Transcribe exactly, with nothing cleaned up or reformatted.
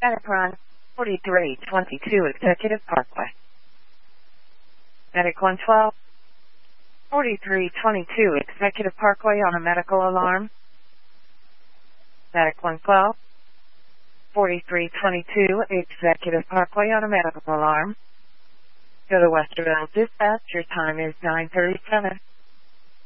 Medic forty-three twenty-two Executive Parkway. Medic one twelve, forty-three twenty-two Executive Parkway on a medical alarm. Medic one twelve, forty-three twenty-two Executive Parkway on a medical alarm. Go to Westerville Dispatch. Your time is nine thirty-seven.